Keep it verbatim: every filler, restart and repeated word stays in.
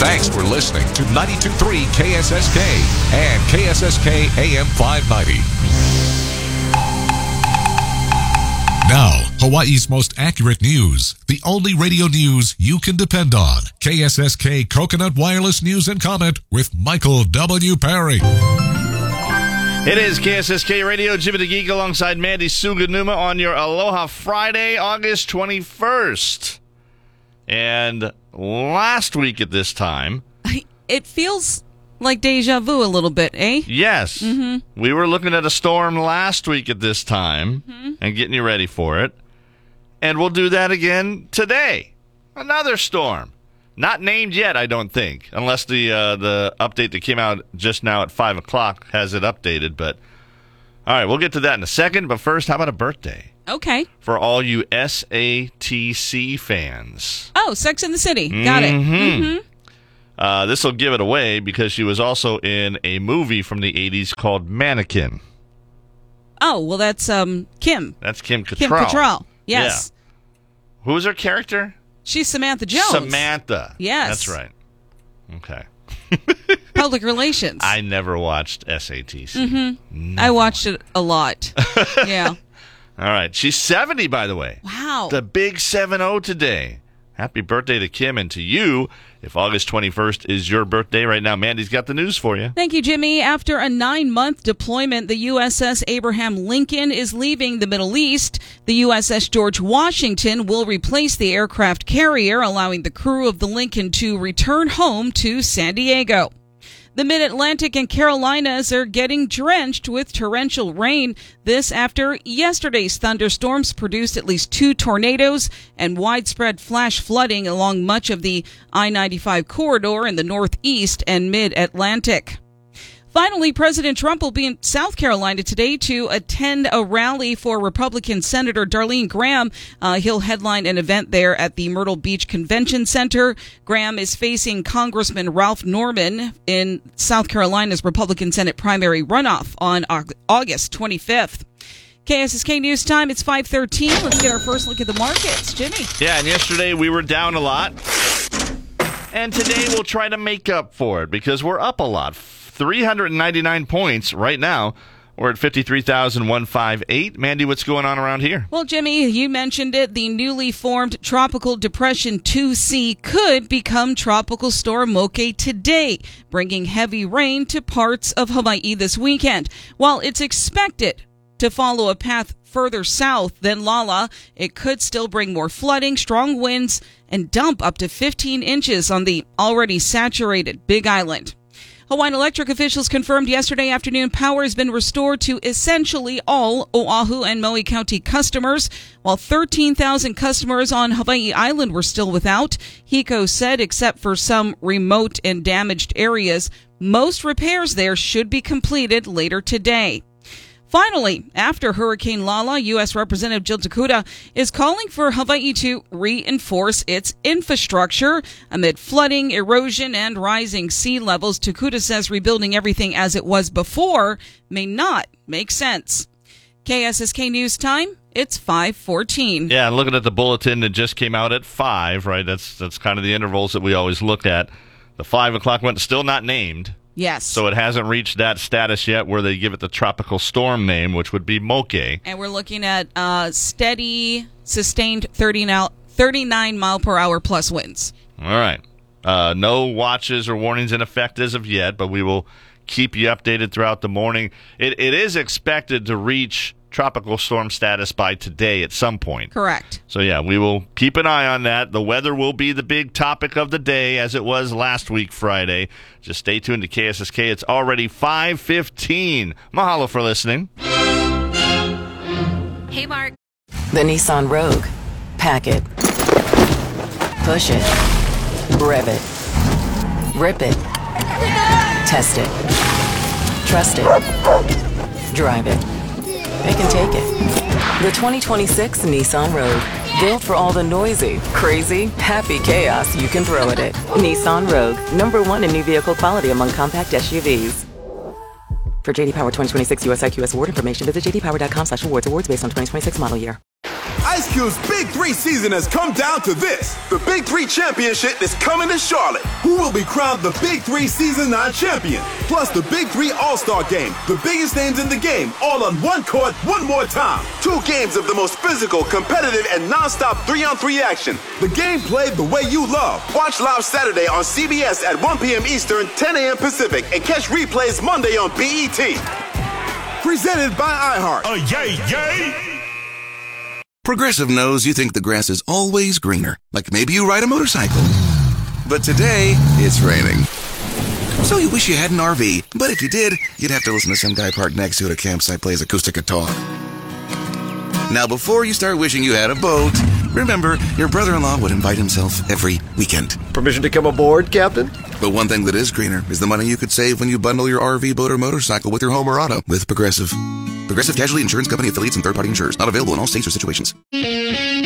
Thanks for listening to ninety-two point three K S S K and K S S K A M five ninety. Now, Hawaii's most accurate news. The only radio news you can depend on. K S S K Coconut Wireless News and Comment with Michael W. Perry. It is K S S K Radio, Jimmy the Geek alongside Mandy Suganuma on your Aloha Friday, August twenty-first. And last week at this time... It feels like deja vu a little bit, eh? Yes. Mm-hmm. We were looking at a storm last week at this time mm-hmm. and getting you ready for it. And we'll do that again today. Another storm. Not named yet, I don't think, unless the uh, the update that came out just now at five o'clock has it updated. But, all right, we'll get to that in a second. But first, how about a birthday? Okay. For all you S A T C fans. Oh, Sex and the City. Got mm-hmm. it. Mm-hmm. Uh, this will give it away because she was also in a movie from the eighties called Mannequin. Oh, well, that's um Kim. That's Kim Cattrall. Kim Cattrall. Yes. Yeah. Who was her character? She's Samantha Jones. Samantha. Yes. That's right. Okay. Public relations. I never watched S A T C. Mm-hmm. I watched it a lot. Yeah. All right. She's seventy, by the way. Wow. The big seven oh today. Happy birthday to Kim and to you. If August twenty-first is your birthday right now, Mandy's got the news for you. Thank you, Jimmy. After a nine-month deployment, the U S S Abraham Lincoln is leaving the Middle East. The U S S George Washington will replace the aircraft carrier, allowing the crew of the Lincoln to return home to San Diego. The Mid-Atlantic and Carolinas are getting drenched with torrential rain. This after yesterday's thunderstorms produced at least two tornadoes and widespread flash flooding along much of the I ninety-five corridor in the Northeast and Mid-Atlantic. Finally, President Trump will be in South Carolina today to attend a rally for Republican Senator Darlene Graham. Uh, he'll headline an event there at the Myrtle Beach Convention Center. Graham is facing Congressman Ralph Norman in South Carolina's Republican Senate primary runoff on August twenty-fifth. K S S K News Time, it's five thirteen. Let's get our first look at the markets. Jimmy. Yeah, and yesterday we were down a lot. And today we'll try to make up for it because we're up a lot. three hundred ninety-nine points right now. We're at fifty-three thousand one hundred fifty-eight. Mandy, what's going on around here? Well, Jimmy, you mentioned it. The newly formed Tropical Depression two C could become Tropical Storm Moke today, bringing heavy rain to parts of Hawaii this weekend. While it's expected to follow a path further south than Lala, it could still bring more flooding, strong winds, and dump up to fifteen inches on the already saturated Big Island. Hawaiian Electric officials confirmed yesterday afternoon power has been restored to essentially all Oahu and Maui County customers, while thirteen thousand customers on Hawaii Island were still without. HECO said except for some remote and damaged areas, most repairs there should be completed later today. Finally, after Hurricane Lala, U S Representative Jill Takuda is calling for Hawaii to reinforce its infrastructure. Amid flooding, erosion, and rising sea levels, Takuda says rebuilding everything as it was before may not make sense. K S S K News Time, it's five fourteen. Yeah, looking at the bulletin that just came out at five, right? That's that's kind of the intervals that we always look at. The five o'clock one, still not named. Yes. So it hasn't reached that status yet where they give it the tropical storm name, which would be Moke. And we're looking at uh, steady, sustained thirty-nine mile per hour plus winds. All right. Uh, no watches or warnings in effect as of yet, but we will keep you updated throughout the morning. It, it is expected to reach tropical storm status by today at some point. Correct. So, yeah, we will keep an eye on that. The weather will be the big topic of the day, as it was last week Friday. Just stay tuned to K S S K. It's already five fifteen. Mahalo for listening. Hey, Mark. The Nissan Rogue. Pack it. Push it. Rev it. Rip it. Test it. Trust it. Drive it. It can take it. The twenty twenty-six Nissan Rogue. Built for all the noisy, crazy, happy chaos you can throw at it. Nissan Rogue. Number one in new vehicle quality among compact S U Vs. For J D Power twenty twenty-six U S I Q S award information, visit j d power dot com slash awards. Awards based on twenty twenty-six model year. Ice Cube's Big Three season has come down to this. The Big Three Championship is coming to Charlotte. Who will be crowned the Big Three Season nine champion? Plus the Big Three All-Star Game. The biggest names in the game, all on one court, one more time. Two games of the most physical, competitive, and non-stop three-on-three action. The game played the way you love. Watch live Saturday on C B S at one p.m. Eastern, ten a.m. Pacific, and catch replays Monday on B E T. Presented by iHeart. Oh, yay, yay! Progressive knows you think the grass is always greener, like maybe you ride a motorcycle. But today, it's raining. So you wish you had an R V, but if you did, you'd have to listen to some guy parked next to it at a campsite plays acoustic guitar. Now, before you start wishing you had a boat, remember, your brother-in-law would invite himself every weekend. Permission to come aboard, Captain? But one thing that is greener is the money you could save when you bundle your R V, boat, or motorcycle with your home or auto with Progressive. Progressive Casualty Insurance Company affiliates and third-party insurers. Not available in all states or situations.